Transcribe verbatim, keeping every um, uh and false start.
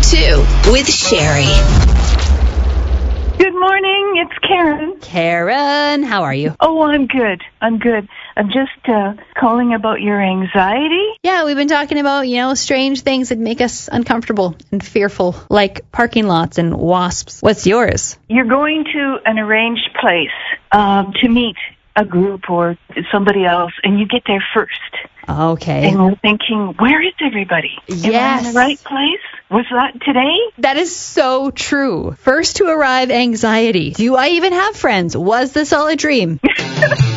two with Sherry. Good morning, it's Karen. Karen, how are you? Oh, I'm good. I'm good. I'm just uh, calling about your anxiety. Yeah, we've been talking about, you know, strange things that make us uncomfortable and fearful, like parking lots and wasps. What's yours? You're going to an arranged place uh, to meet a group or somebody else, and you get there first. Okay. And you're thinking, where is everybody? Yes. Am I in the right place? Was that today? That is so true. First to arrive anxiety. Do I even have friends? Was this all a dream?